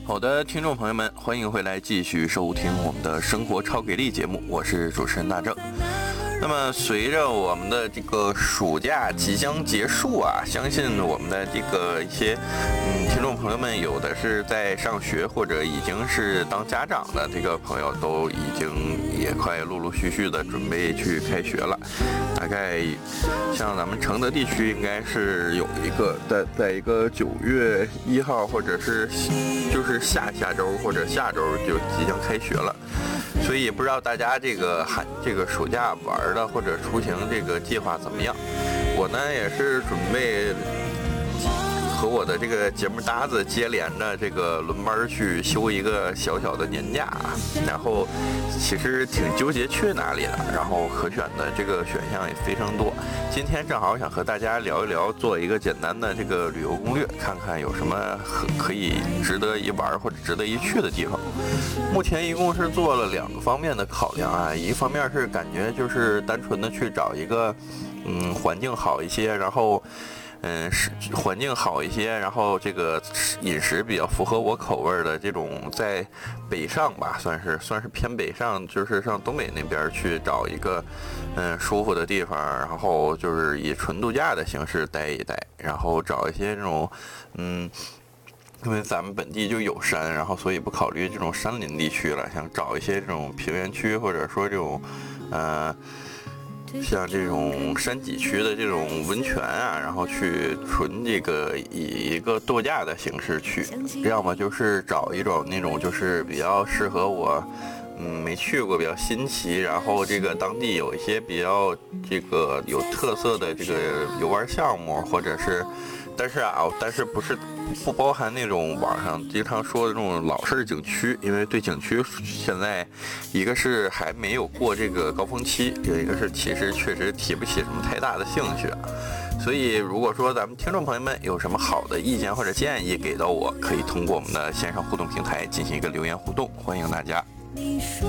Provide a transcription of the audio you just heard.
好的，听众朋友们，欢迎回来继续收听我们的生活超给力节目，我是主持人大正。那么随着我们的这个暑假即将结束啊，相信我们的这个一些听众朋友们，有的是在上学或者已经是当家长的这个朋友，都已经也快陆陆续续的准备去开学了。大概像咱们承德地区应该是有一个在一个9月1号或者是就是下周或者下周就即将开学了。所以也不知道大家这个暑假玩的或者出行这个计划怎么样。我呢也是准备和我的这个节目搭子接连的这个轮班去休一个小小的年假，然后其实挺纠结去哪里的，然后可选的这个选项也非常多。今天正好想和大家聊一聊，做一个简单的这个旅游攻略，看看有什么可以值得一玩或者值得一去的地方。目前一共是做了2个方面的考量啊，一方面是感觉就是单纯的去找一个环境好一些，然后环境好一些，然后这个饮食比较符合我口味的这种，在北上吧，算是偏北上，就是上东北那边去找一个舒服的地方，然后就是以纯度假的形式待一待，然后找一些这种因为咱们本地就有山，然后所以不考虑这种山林地区了，想找一些这种平原区，或者说这种像这种山脊区的这种温泉啊，然后去纯这个以一个度假的形式去，要么就是找一种那种就是比较适合我没去过，比较新奇，然后这个当地有一些比较这个有特色的这个游玩项目，或者是但是不包含那种网上经常说的这种老式景区，因为对景区现在一个是还没有过这个高峰期，有一个是其实确实提不起什么太大的兴趣。所以如果说咱们听众朋友们有什么好的意见或者建议给到我，可以通过我们的线上互动平台进行一个留言互动，欢迎大家。